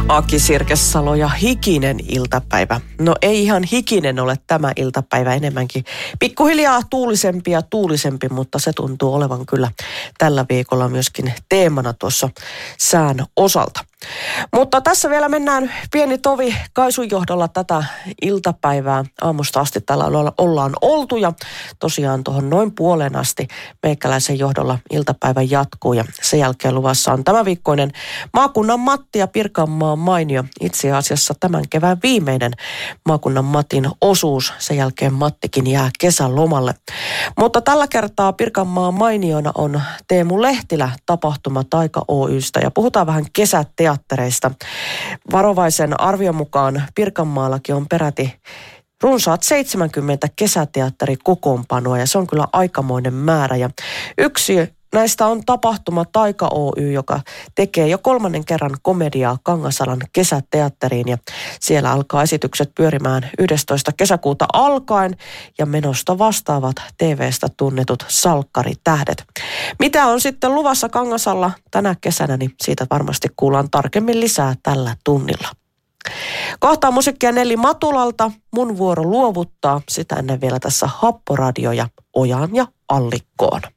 Aki Sirkessalo ja hikinen iltapäivä. No ei ihan hikinen ole tämä iltapäivä, enemmänkin pikkuhiljaa tuulisempi, mutta se tuntuu olevan kyllä tällä viikolla myöskin teemana tuossa sään osalta. Mutta tässä vielä mennään pieni tovi Kaisun johdolla tätä iltapäivää. Aamusta asti täällä ollaan oltu ja tosiaan tuohon noin puoleen asti meikäläisen johdolla iltapäivä jatkuu. Ja sen jälkeen luvassa on tämänviikkoinen maakunnan Matti ja Pirkanmaan mainio. Itse asiassa tämän kevään viimeinen maakunnan Matin osuus. Sen jälkeen Mattikin jää kesälomalle. Mutta tällä kertaa Pirkanmaan mainiona on Teemu Lehtilä tapahtuma Taika Oy:stä ja puhutaan vähän kesäteattereista. Varovaisen arvion mukaan Pirkanmaallakin on peräti runsaat 70 kesäteatterikokoonpanoa ja se on kyllä aikamoinen määrä. Ja yksi näistä on tapahtuma Taika Oy, joka tekee jo 3. kerran komediaa Kangasalan kesäteatteriin ja siellä alkaa esitykset pyörimään 11. kesäkuuta alkaen ja menosta vastaavat TV:stä tunnetut salkkaritähdet. Mitä on sitten luvassa Kangasalla tänä kesänä, niin siitä varmasti kuullaan tarkemmin lisää tällä tunnilla. Kohtaa musiikkia Nelli Matulalta, mun vuoro luovuttaa, sitä ennen vielä tässä Happoradio ja Ojaan ja Allikkoon.